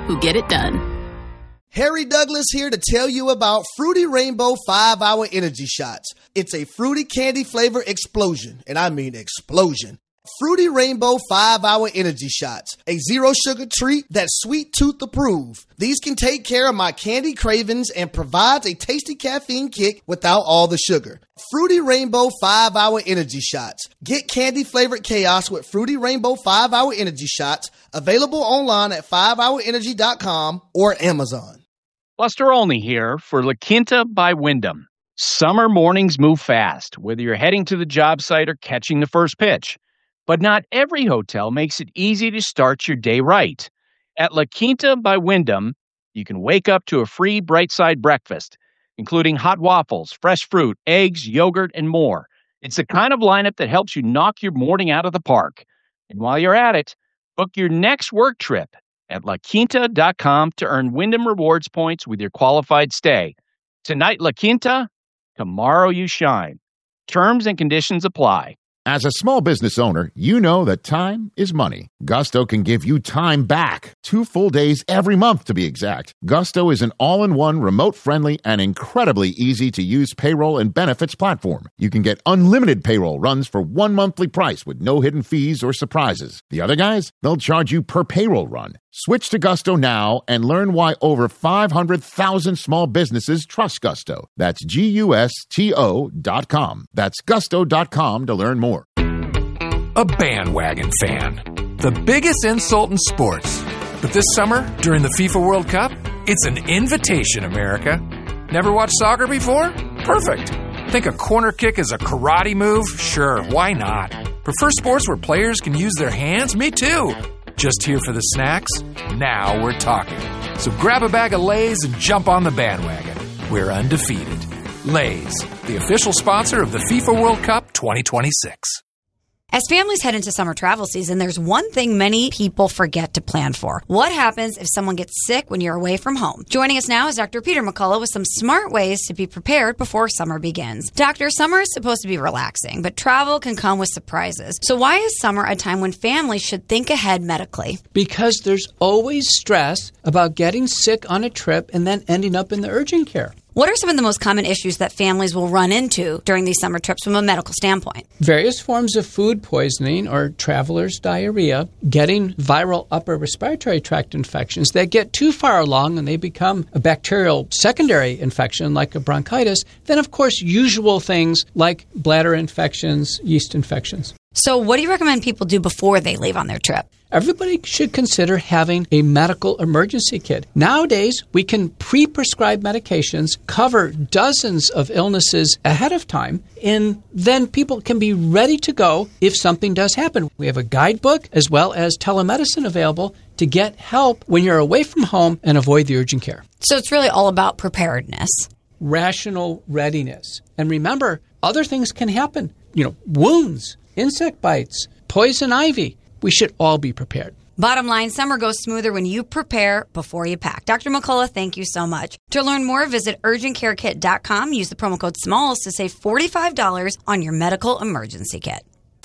who get it done. Harry Douglas here to tell you about Fruity Rainbow 5-Hour Energy Shots. It's a fruity candy flavor explosion, and I mean explosion. Fruity Rainbow 5-Hour Energy Shots, a zero-sugar treat that's sweet tooth approved. These can take care of my candy cravings and provides a tasty caffeine kick without all the sugar. Fruity Rainbow 5-Hour Energy Shots. Get candy-flavored chaos with Fruity Rainbow 5-Hour Energy Shots, available online at 5hourenergy.com or Amazon. Buster Olney here for La Quinta by Wyndham. Summer mornings move fast, whether you're heading to the job site or catching the first pitch. But not every hotel makes it easy to start your day right. At La Quinta by Wyndham, you can wake up to a free Bright Side breakfast, including hot waffles, fresh fruit, eggs, yogurt, and more. It's the kind of lineup that helps you knock your morning out of the park. And while you're at it, book your next work trip at LaQuinta.com to earn Wyndham Rewards points with your qualified stay. Tonight, La Quinta, tomorrow you shine. Terms and conditions apply. As a small business owner, you know that time is money. Gusto can give you time back. 2 full days every month, to be exact. Gusto is an all-in-one, remote-friendly, and incredibly easy-to-use payroll and benefits platform. You can get unlimited payroll runs for one monthly price with no hidden fees or surprises. The other guys, they'll charge you per payroll run. Switch to Gusto now and learn why over 500,000 small businesses trust Gusto. That's GUSTO.com. That's Gusto.com to learn more. A bandwagon fan. The biggest insult in sports. But this summer, during the FIFA World Cup, it's an invitation, America. Never watched soccer before? Perfect. Think a corner kick is a karate move? Sure, why not? Prefer sports where players can use their hands? Me too. Just here for the snacks? Now we're talking. So grab a bag of Lay's and jump on the bandwagon. We're undefeated. Lay's, the official sponsor of the FIFA World Cup 2026. As families head into summer travel season, there's one thing many people forget to plan for. What happens if someone gets sick when you're away from home? Joining us now is Dr. Peter McCullough with some smart ways to be prepared before summer begins. Doctor, summer is supposed to be relaxing, but travel can come with surprises. So why is summer a time when families should think ahead medically? Because there's always stress about getting sick on a trip and then ending up in the urgent care. What are some of the most common issues that families will run into during these summer trips from a medical standpoint? Various forms of food poisoning or traveler's diarrhea, getting viral upper respiratory tract infections that get too far along and they become a bacterial secondary infection like a bronchitis. Then, of course, usual things like bladder infections, yeast infections. So what do you recommend people do before they leave on their trip? Everybody should consider having a medical emergency kit. Nowadays, we can pre-prescribe medications, cover dozens of illnesses ahead of time, and then people can be ready to go if something does happen. We have a guidebook as well as telemedicine available to get help when you're away from home and avoid the urgent care. So it's really all about preparedness. Rational readiness. And remember, other things can happen. Wounds, insect bites, poison ivy. We should all be prepared. Bottom line, summer goes smoother when you prepare before you pack. Dr. McCullough, thank you so much. To learn more, visit urgentcarekit.com. Use the promo code SMALLS to save $45 on your medical emergency kit.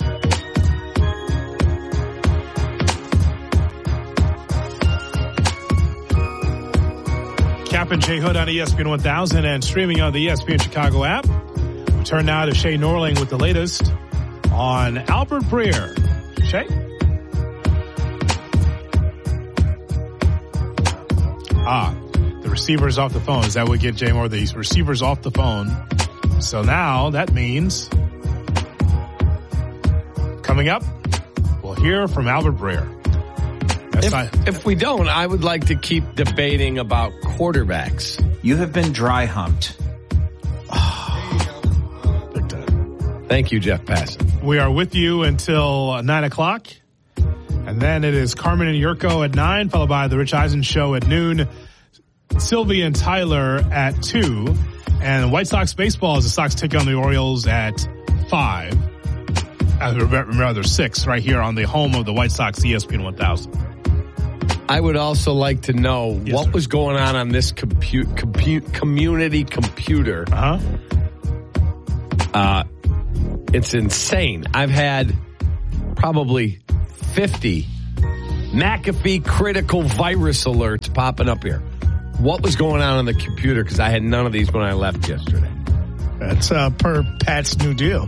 Cap and Jay Hood on ESPN 1000 and streaming on the ESPN Chicago app. We turn now to Shay Norling with the latest on Albert Breer. Shay? The receiver's off the phone. Is that what get Jay Moore? The receiver's off the phone. So now that means coming up, we'll hear from Albert Breer. If we don't, I would like to keep debating about quarterbacks. You have been dry humped. Thank you, Jeff Passan. We are with you until 9 o'clock. And then it is Carmen and Yurko at 9, followed by the Rich Eisen Show at noon. Sylvie and Tyler at 2. And White Sox baseball as the Sox take on the Orioles at 5. Rather 6 right here on the home of the White Sox, ESPN 1000. I would also like to know what was going on this community computer. It's insane. I've had probably 50 McAfee critical virus alerts popping up here. What was going on the computer? Because I had none of these when I left yesterday. That's per Pat's new deal.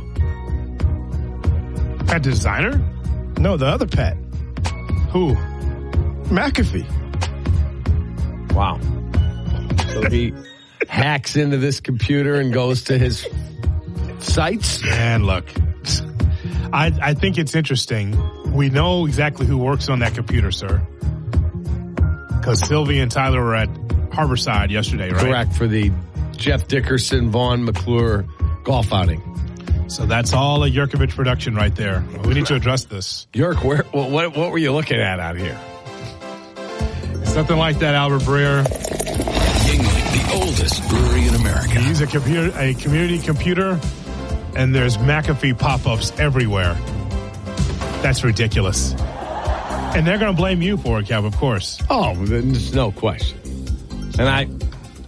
Pat Designer? No, the other Pat. Who? McAfee. Wow. So he hacks into this computer and goes to his sites? And look, I think it's interesting. We know exactly who works on that computer, sir. Because Sylvia and Tyler were at Harborside yesterday, right? Correct, for the Jeff Dickerson, Vaughn McClure golf outing. So that's all a Yurkovich production right there. We need to address this. Yerk, what were you looking at out here? It's nothing like that, Albert Breer. Yuengling, the oldest brewery in America. Use a community computer, and there's McAfee pop-ups everywhere. That's ridiculous. And they're going to blame you for it, Kev, of course. Oh, there's no question. And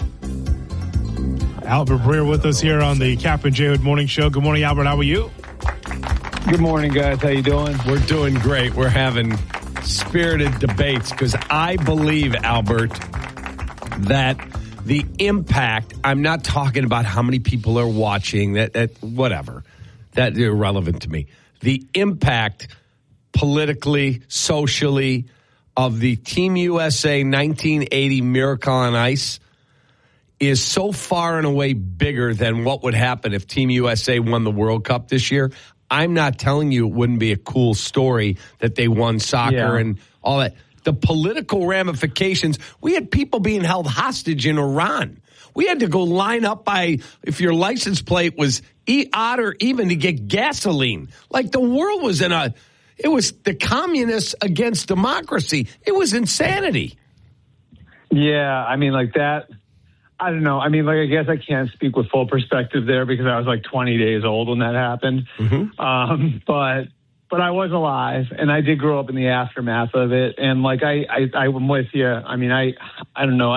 Albert Breer with us here on the Cap and J Hood Morning Show. Good morning, Albert. How are you? Good morning, guys. How you doing? We're doing great. We're having spirited debates because I believe, Albert, that the impact, I'm not talking about how many people are watching, that whatever. That's irrelevant to me. The impact politically, socially of the Team USA 1980 Miracle on Ice is so far and away bigger than what would happen if Team USA won the World Cup this year. I'm not telling you it wouldn't be a cool story that they won soccer and all that. The political ramifications, we had people being held hostage in Iran. We had to go line up by, if your license plate was odd or even, to get gasoline. Like the world was it was the communists against democracy. It was insanity. Yeah, I mean, like that, I don't know. I mean, like, I guess I can't speak with full perspective there because I was like 20 days old when that happened. Mm-hmm. But I was alive, and I did grow up in the aftermath of it. And like, I'm with you. I mean, I don't know.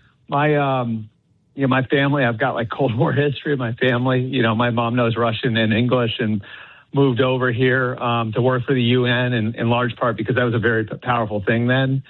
My family, I've got like Cold War history of my family. You know, my mom knows Russian and English and moved over here to work for the UN in large part because that was a very powerful thing then.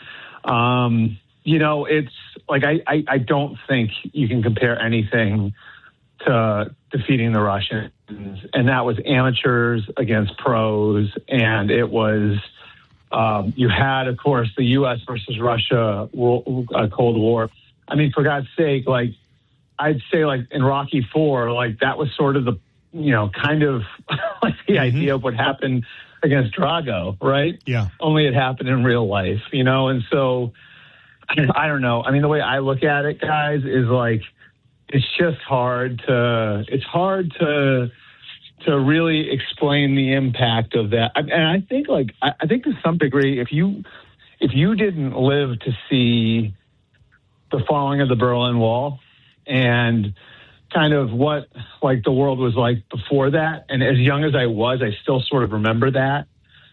You know, it's like I don't think you can compare anything to defeating the Russians. And that was amateurs against pros. And it was, you had, of course, the U.S. versus Russia Cold War. I mean, for God's sake, like, I'd say, like, in Rocky IV, like, that was sort of the, you know, kind of like the idea of what happened against Drago, right? Yeah. Only it happened in real life, you know? And so, I don't know. I mean, the way I look at it, guys, is like, it's just hard to really explain the impact of that. And I think, like, I think to some degree, if you didn't live to see the falling of the Berlin Wall and kind of what, like, the world was like before that, and as young as I was, I still sort of remember that.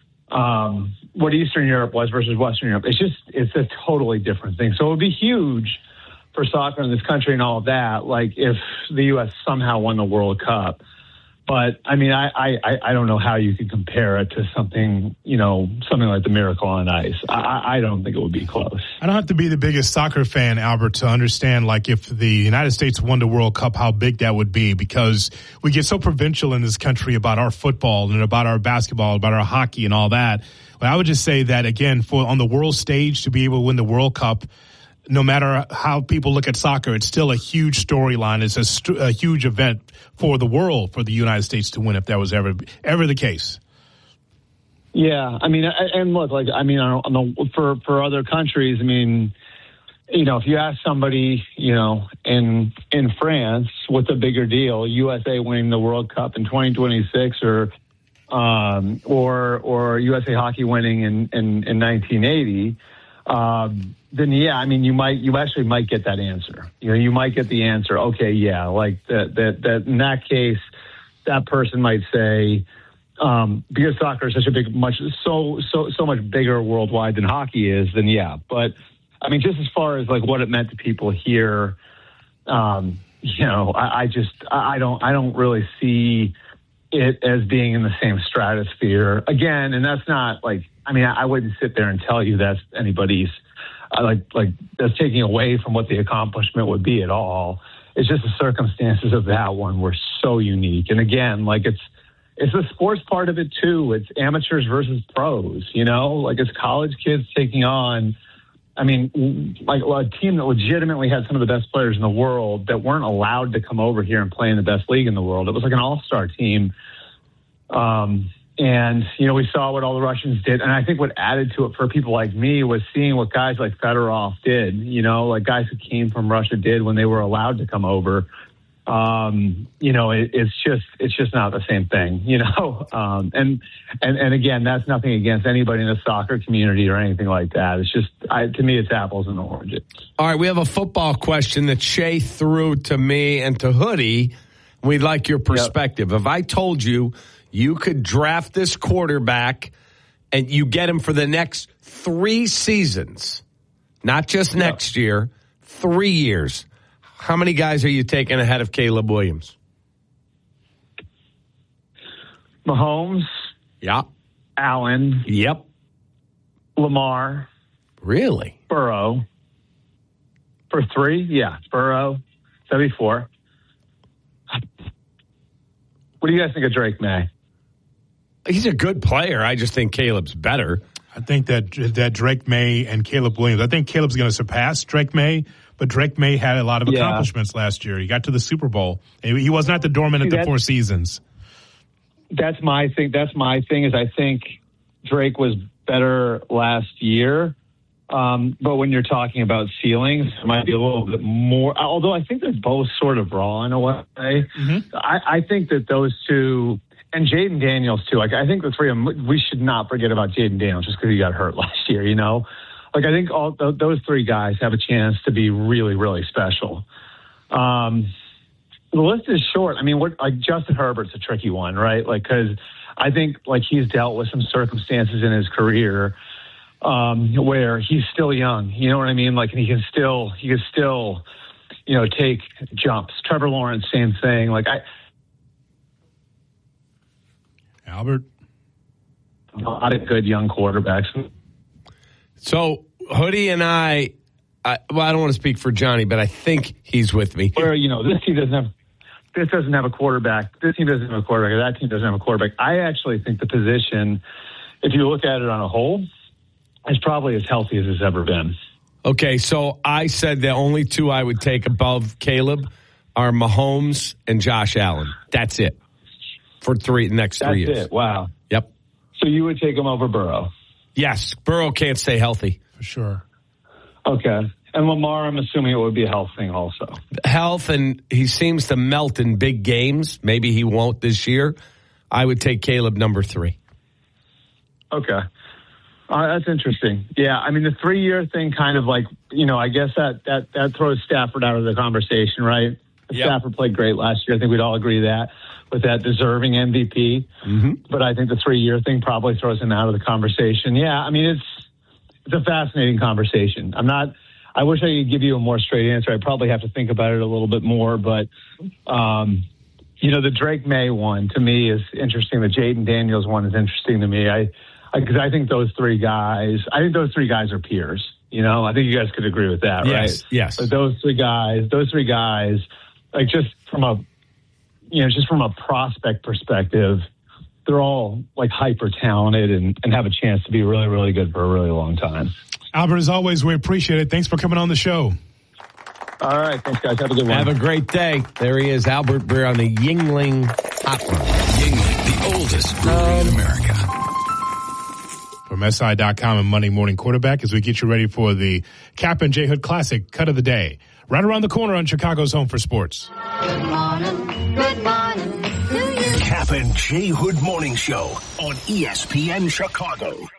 What Eastern Europe was versus Western Europe. It's a totally different thing. So it would be huge for soccer in this country and all of that, like, if the U.S. somehow won the World Cup. But, I mean, I don't know how you could compare it to something, you know, something like the Miracle on Ice. I don't think it would be close. I don't have to be the biggest soccer fan, Albert, to understand, like, if the United States won the World Cup, how big that would be, because we get so provincial in this country about our football and about our basketball, about our hockey and all that. But I would just say that, again, on the world stage, to be able to win the World Cup, no matter how people look at soccer, it's still a huge storyline. It's a huge event for the world, for the United States to win, if that was ever the case. Yeah, I mean, and look, like, I mean, for other countries, I mean, you know, if you ask somebody, you know, in France, what's a bigger deal, USA winning the World Cup in 2026 or USA Hockey winning in 1980? Then yeah, I mean, you actually might get that answer. You know, you might get the answer. Okay, yeah, like that in that case, that person might say, because soccer is such a big, so much bigger worldwide than hockey is. Then yeah, but I mean, just as far as like what it meant to people here, you know, I don't really see it as being in the same stratosphere again. And that's not like, I mean, I wouldn't sit there and tell you that's anybody's like that's taking away from what the accomplishment would be at all. It's just the circumstances of that one were so unique. And again, like it's the sports part of it too. It's amateurs versus pros, you know, like it's college kids taking on, I mean, like a team that legitimately had some of the best players in the world that weren't allowed to come over here and play in the best league in the world. It was like an all-star team. And, you know, we saw what all the Russians did. And I think what added to it for people like me was seeing what guys like Fedorov did, you know, like guys who came from Russia did when they were allowed to come over. You know, it's just not the same thing, you know? And again, that's nothing against anybody in the soccer community or anything like that. It's just, to me, it's apples and oranges. All right. We have a football question that Shay threw to me and to Hoodie. We'd like your perspective. Yep. If I told you could draft this quarterback and you get him for the next 3 seasons, not just next year, 3 years, how many guys are you taking ahead of Caleb Williams? Mahomes. Yeah. Allen. Yep. Lamar. Really? Burrow. For 3? Yeah. Burrow. 74. What do you guys think of Drake May? He's a good player. I just think Caleb's better. I think that Drake May and Caleb Williams, I think Caleb's going to surpass Drake May, but Drake May had a lot of accomplishments last year. He got to the Super Bowl. He was not the doorman at the Four Seasons. That's my thing. That's my thing is I think Drake was better last year. But when you're talking about ceilings, it might be a little bit more, although I think they're both sort of raw in a way. Mm-hmm. I think that those two, and Jaden Daniels too, like I think the three of them, we should not forget about Jaden Daniels just because he got hurt last year, you know? Like I think all those 3 guys have a chance to be really, really special. The list is short. I mean, like Justin Herbert's a tricky one, right? Like, because I think like he's dealt with some circumstances in his career where he's still young. You know what I mean? Like, and he can still, you know, take jumps. Trevor Lawrence, same thing. Like Albert, a lot of good young quarterbacks. So Hoodie and I don't want to speak for Johnny, but I think he's with me. Where, you know, this team doesn't have a quarterback. This team doesn't have a quarterback. That team doesn't have a quarterback. I actually think the position, if you look at it on a whole, is probably as healthy as it's ever been. Okay, so I said the only 2 I would take above Caleb are Mahomes and Josh Allen. That's it for next 3 years. That's it. Wow. Yep. So you would take him over Burrow? Yes. Burrow can't stay healthy. For sure. Okay. And Lamar, I'm assuming it would be a health thing also. Health, and he seems to melt in big games. Maybe he won't this year. I would take Caleb number 3. Okay. That's interesting. Yeah, I mean, the 3-year thing kind of like, you know, I guess that throws Stafford out of the conversation, right? Yep. Stafford played great last year. I think we'd all agree with that deserving MVP. Mm-hmm. But I think the 3-year thing probably throws him out of the conversation. Yeah, I mean, it's a fascinating conversation. I wish I could give you a more straight answer. I'd probably have to think about it a little bit more. But, you know, the Drake May one to me is interesting. The Jaden Daniels one is interesting to me. Because I think those 3 guys, are peers. You know, I think you guys could agree with that, right? Yes. But those three guys, like just from a prospect perspective, they're all like hyper talented and have a chance to be really, really good for a really long time. Albert, as always, we appreciate it. Thanks for coming on the show. All right. Thanks, guys. Have a good one. Have a great day. There he is, Albert Breer on the Yuengling Hotline. Yuengling, the oldest brewery in America. From SI.com and Monday Morning Quarterback as we get you ready for the Cap and J Hood Classic Cut of the Day. Right around the corner on Chicago's Home for Sports. Good morning to you. Cap and J Hood Morning Show on ESPN Chicago.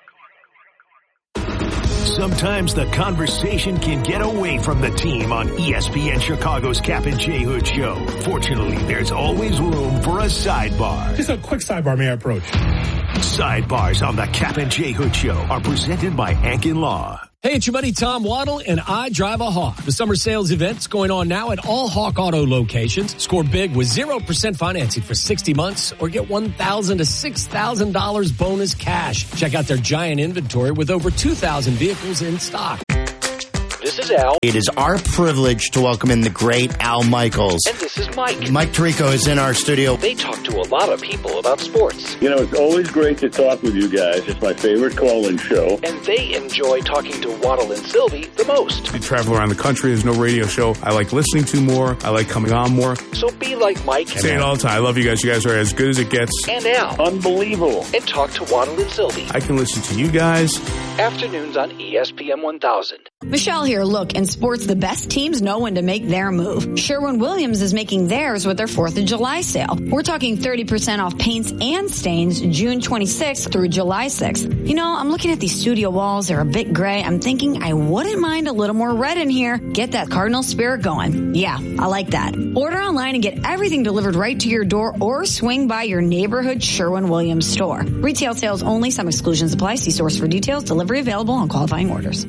Sometimes the conversation can get away from the team on ESPN Chicago's Cap and J Hood Show. Fortunately, there's always room for a sidebar. Just a quick sidebar, may I approach? Sidebars on the Cap and J Hood Show are presented by Ankin Law. Hey, it's your buddy Tom Waddle, and I drive a Hawk. The summer sales event's going on now at all Hawk Auto locations. Score big with 0% financing for 60 months or get $1,000 to $6,000 bonus cash. Check out their giant inventory with over 2,000 vehicles in stock. This is Al. It is our privilege to welcome in the great Al Michaels. And this is Mike. Mike Tirico is in our studio. They talk to a lot of people about sports. You know, it's always great to talk with you guys. It's my favorite call-in show. And they enjoy talking to Waddle and Sylvie the most. You travel around the country. There's no radio show I like listening to more. I like coming on more. So be like Mike. I say it all the time. I love you guys. You guys are as good as it gets. And Al. Unbelievable. And talk to Waddle and Sylvie. I can listen to you guys. Afternoons on ESPN 1000. Michelle here. Look, in sports, the best teams know when to make their move. Sherwin-Williams is making theirs with their 4th of July sale. We're talking 30% off paints and stains June 26th through July 6th. You know, I'm looking at these studio walls. They're a bit gray. I'm thinking I wouldn't mind a little more red in here. Get that Cardinal spirit going. Yeah, I like that. Order online and get everything delivered right to your door or swing by your neighborhood Sherwin-Williams store. Retail sales only. Some exclusions apply. See source for details. Delivery available on qualifying orders.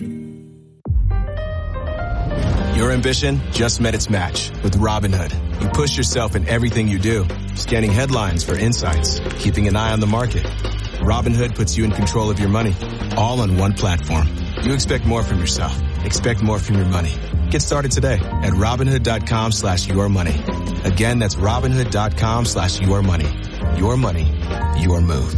Your ambition just met its match with Robinhood. You push yourself in everything you do, scanning headlines for insights, keeping an eye on the market. Robinhood puts you in control of your money, all on one platform. You expect more from yourself. Expect more from your money. Get started today at Robinhood.com/yourmoney. Again, that's Robinhood.com/yourmoney. Your money, your move.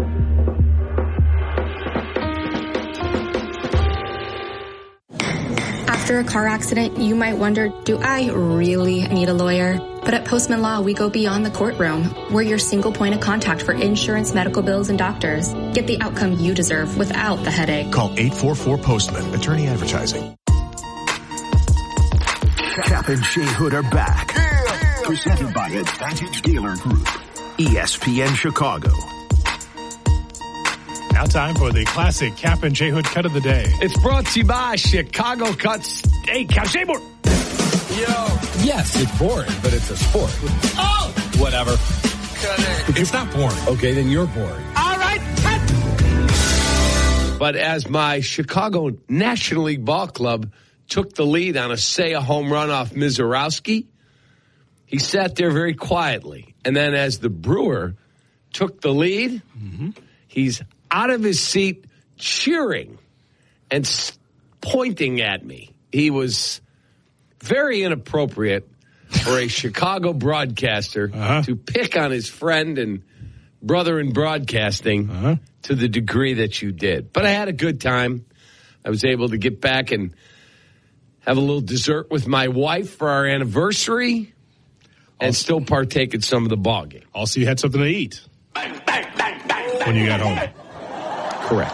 After a car accident, you might wonder, do I really need a lawyer? But at Postman Law, we go beyond the courtroom. We're your single point of contact for insurance, medical bills, and doctors. Get the outcome you deserve without the headache. Call 844-POSTMAN. Attorney Advertising. Cap and Jay Hood are back. Presented by Advantage Dealer Group. ESPN Chicago. Now time for the classic Cap and J Hood cut of the day. It's brought to you by Chicago Cut Steakhouse. Jay Moore. Yo. Yes, it's boring, but it's a sport. Oh! Whatever. It's not boring. Okay, then you're boring. All right, cut. But as my Chicago National League Ball Club took the lead on a Seiya home run off Mizorowski, he sat there very quietly. And then as the Brewer took the lead, he's out of his seat cheering and pointing at me. He was very inappropriate for a Chicago broadcaster to pick on his friend and brother in broadcasting to the degree that you did. But I had a good time. I was able to get back and have a little dessert with my wife for our anniversary and still partake in some of the ball game. Also, you had something to eat when you got home. Correct.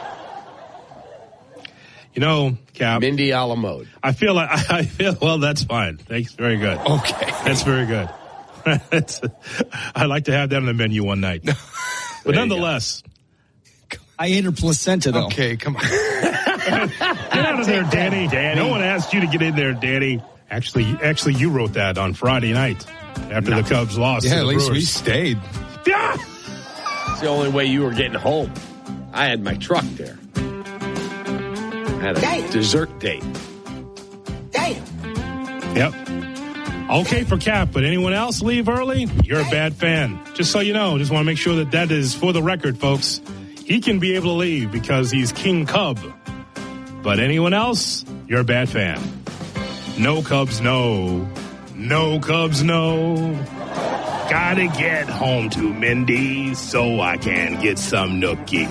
You know, Cap. Mindy a la mode. I feel, well, that's fine. Thanks. Very good. Okay. That's very good. I'd like to have that on the menu one night. But nonetheless. I ate her placenta, though. Okay, come on. Get out of there, Danny. No one asked you to get in there, Danny. Actually, you wrote that on Friday night after the Cubs lost. Yeah, to at the least Brewers. we stayed. Yeah! It's the only way you were getting home. I had my truck there. I had a dessert date. Yep. Okay for Cap, but anyone else leave early? You're a bad fan. Just so you know, just want to make sure that is for the record, folks. He can be able to leave because he's King Cub. But anyone else, you're a bad fan. No Cubs, no. No Cubs, no. Gotta get home to Mindy so I can get some nookie.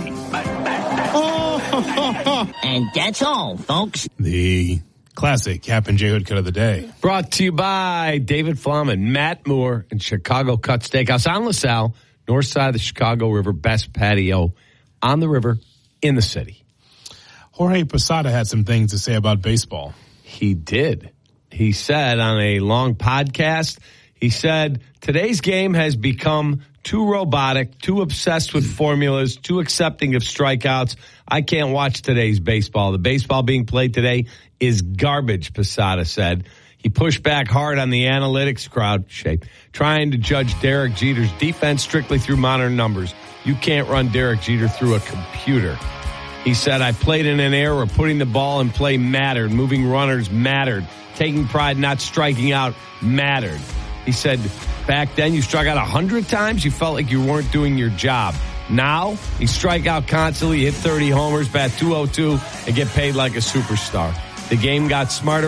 And that's all, folks. The classic Cap and J Hood cut of the day. Brought to you by David Flom and Matt Moore and Chicago Cut Steakhouse on LaSalle, north side of the Chicago River, best patio on the river in the city. Jorge Posada had some things to say about baseball. He did. He said on a long podcast, he said, today's game has become too robotic, too obsessed with formulas, too accepting of strikeouts. I can't watch today's baseball. The baseball being played today is garbage, Posada said. He pushed back hard on the analytics crowd, trying to judge Derek Jeter's defense strictly through modern numbers. You can't run Derek Jeter through a computer. He said, I played in an era where putting the ball in play mattered. Moving runners mattered. Taking pride not striking out mattered. He said, back then you struck out 100 times. You felt like you weren't doing your job. Now, you strike out constantly, hit 30 homers, bat .202, and get paid like a superstar. The game got smarter